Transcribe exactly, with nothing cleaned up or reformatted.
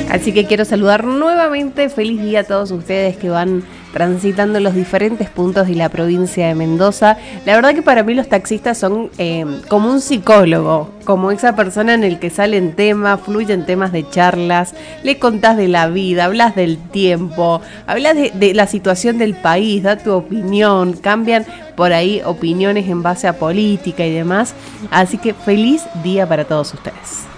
Así que quiero saludar nuevamente, feliz día a todos ustedes que van transitando los diferentes puntos de la provincia de Mendoza. La verdad que para mí los taxistas son eh, como un psicólogo, como esa persona en el que salen temas, fluyen temas de charlas, le contás de la vida, hablas del tiempo, hablas de, de la situación del país, da tu opinión, cambian por ahí opiniones en base a política y demás. Así que feliz día para todos ustedes.